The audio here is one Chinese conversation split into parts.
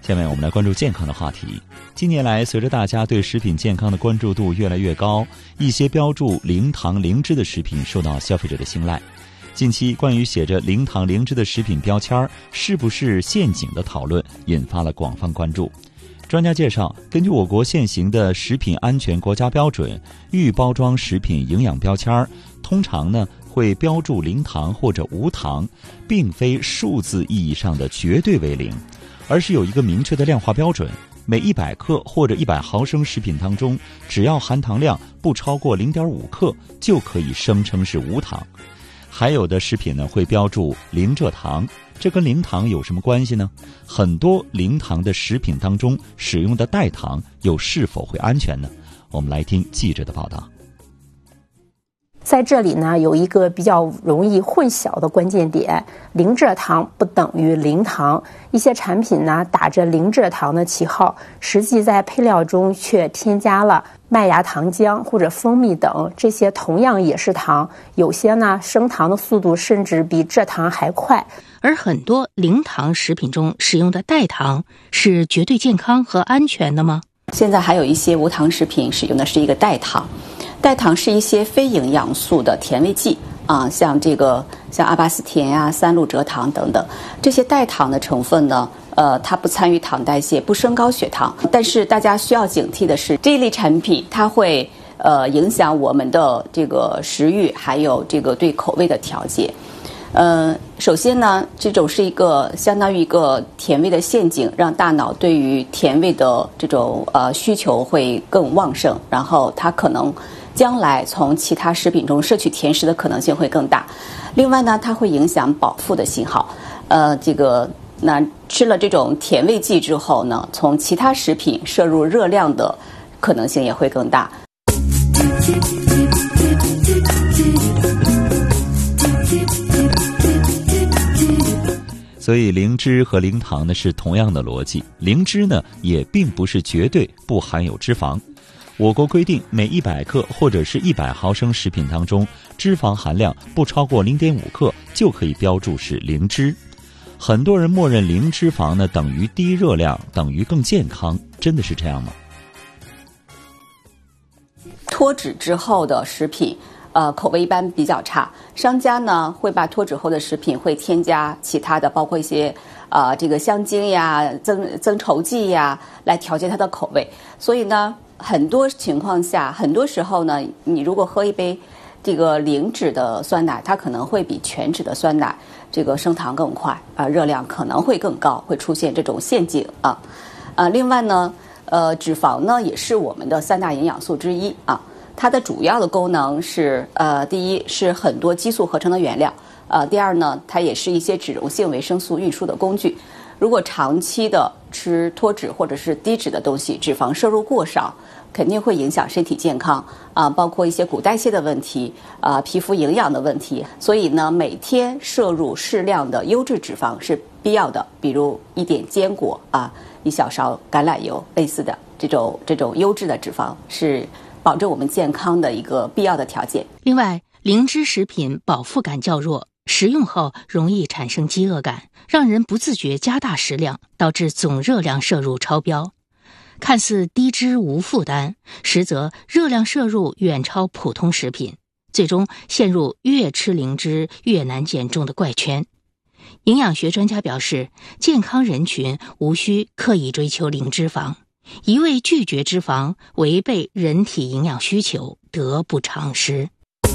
下面我们来关注健康的话题。近年来，随着大家对食品健康的关注度越来越高，一些标注零糖零脂的食品受到消费者的青睐。近期关于写着零糖零脂的食品标签是不是陷阱的讨论引发了广泛关注。专家介绍，根据我国现行的食品安全国家标准，预包装食品营养标签通常会标注零糖或者无糖，并非数字意义上的绝对为零，而是有一个明确的量化标准，每100克或者100毫升食品当中，只要含糖量不超过 0.5 克，就可以声称是无糖。还有的食品会标注零蔗糖，这跟零糖有什么关系呢？很多零糖的食品当中使用的代糖又是否会安全呢？我们来听记者的报道。 在这里呢，有一个比较容易混淆的关键点，零蔗糖不等于零糖。一些产品呢打着零蔗糖的旗号，实际在配料中却添加了麦芽糖浆或者蜂蜜等，这些同样也是糖，有些呢升糖的速度甚至比蔗糖还快。 而很多零糖食品中使用的代糖是绝对健康和安全的吗？ 现在还有一些无糖食品使用的是一个代糖。代糖是一些非营养素的甜味剂像阿巴斯甜呀、三鹿蔗糖等等，这些代糖的成分呢，它不参与糖代谢，不升高血糖。但是大家需要警惕的是，这一类产品它会影响我们的这个食欲，还有这个对口味的调节。首先呢，这种是一个相当于一个甜味的陷阱，让大脑对于甜味的这种需求会更旺盛，然后它可能将来从其他食品中摄取甜食的可能性会更大。另外呢，它会影响饱腹的信号。那吃了这种甜味剂之后呢，从其他食品摄入热量的可能性也会更大。 所以零脂和零糖是同样的逻辑，零脂也并不是绝对不含有脂肪。我国规定，每100克或者是100毫升食品当中，脂肪含量不超过 0.5 克就可以标注是零脂。很多人默认零脂肪等于低热量，等于更健康，真的是这样吗？ 脱脂之后的食品口味一般比较差，商家呢会把脱脂后的食品会添加其他的，包括一些这个香精呀、增稠剂呀，来调节它的口味。所以呢，很多情况下，很多时候呢，你如果喝一杯这个零脂的酸奶，它可能会比全脂的酸奶这个升糖更快热量可能会更高，会出现这种陷阱另外呢，脂肪呢也是我们的3大营养素之一它的主要的功能是第一是很多激素合成的原料第二呢，它也是一些脂溶性维生素运输的工具。如果长期的吃脱脂或者是低脂的东西，脂肪摄入过少，肯定会影响身体健康包括一些骨代谢的问题皮肤营养的问题。所以呢，每天摄入适量的优质脂肪是必要的，比如一点坚果一小勺橄榄油，类似的这种优质的脂肪是保证我们健康的一个必要的条件。 另外，零脂食品饱腹感较弱，食用后容易产生饥饿感，让人不自觉加大食量，导致总热量摄入超标。看似低脂无负担，实则热量摄入远超普通食品，最终陷入越吃零脂越难减重的怪圈。营养学专家表示，健康人群无需刻意追求零脂肪，一味拒绝脂肪，违背人体营养需求，得不偿失。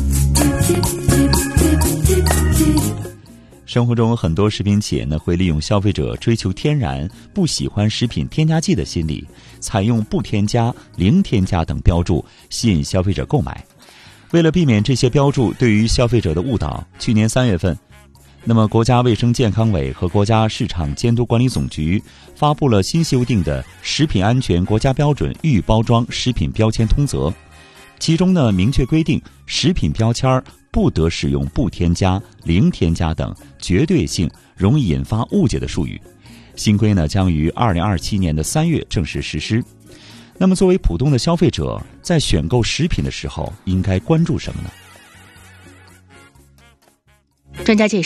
生活中很多食品企业会利用消费者追求天然、不喜欢食品添加剂的心理，采用不添加、零添加等标注，吸引消费者购买。为了避免这些标注对于消费者的误导，去年3月份，国家卫生健康委和国家市场监督管理总局发布了新修订的《食品安全国家标准预包装食品标签通则》，其中明确规定，食品标签不得使用不添加、零添加等绝对性容易引发误解的术语。新规将于2027年3月正式实施。那么作为普通的消费者，在选购食品的时候应该关注什么呢？ 专家介绍，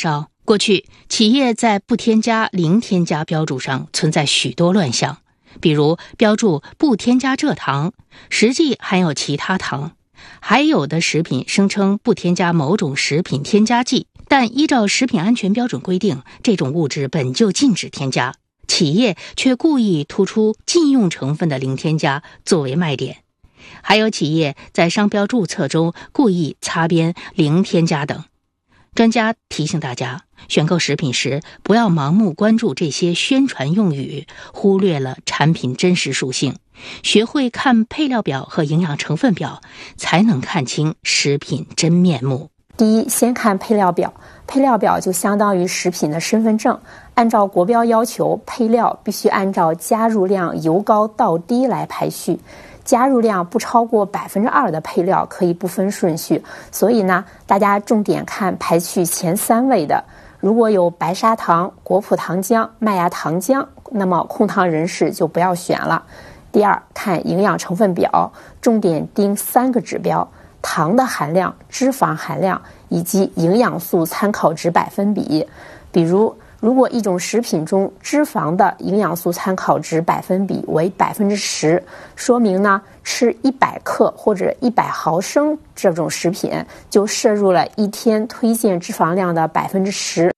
过去，企业在不添加、零添加标注上存在许多乱象，比如标注不添加蔗糖，实际含有其他糖；还有的食品声称不添加某种食品添加剂，但依照食品安全标准规定，这种物质本就禁止添加，企业却故意突出禁用成分的零添加作为卖点。还有企业在商标注册中故意擦边零添加等。专家提醒大家，选购食品时不要盲目关注这些宣传用语，忽略了产品真实属性，学会看配料表和营养成分表，才能看清食品真面目。 第一，先看配料表，配料表就相当于食品的身份证，按照国标要求，配料必须按照加入量由高到低来排序。加入量不超过2%的配料可以不分顺序，所以呢，大家重点看排序前3位的。如果有白砂糖、果葡糖浆、麦芽糖浆，那么控糖人士就不要选了。第二，看营养成分表，重点盯3个指标：糖的含量、脂肪含量以及营养素参考值百分比。比如果一种食品中脂肪的营养素参考值百分比为10%，说明呢吃100克或者100毫升这种食品就摄入了一天推荐脂肪量的10%。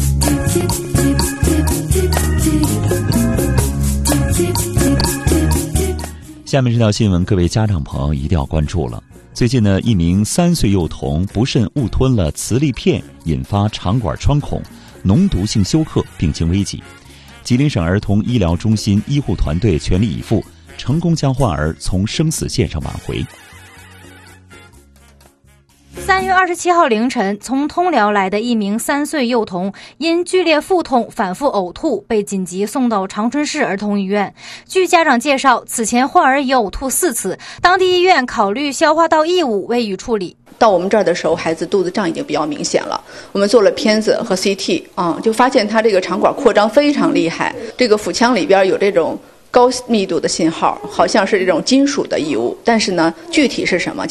下面这条新闻，各位家长朋友一定要关注了。最近呢，一名3岁幼童不慎误吞了磁力片，引发肠管穿孔，脓毒性休克，病情危急。吉林省儿童医疗中心医护团队全力以赴，成功将患儿从生死线上挽回。 3月27号凌晨，从通辽来的一名3岁幼童因剧烈腹痛、反复呕吐，被紧急送到长春市儿童医院。据家长介绍，此前患儿已呕吐4次，当地医院考虑消化道异物未予处理。 到我们这儿的时候，孩子肚子胀已经比较明显了。我们做了片子和 CT， 就发现他这个肠管扩张非常厉害，这个腹腔里边有这种高密度的信号，好像是这种金属的异物，但是呢，具体是什么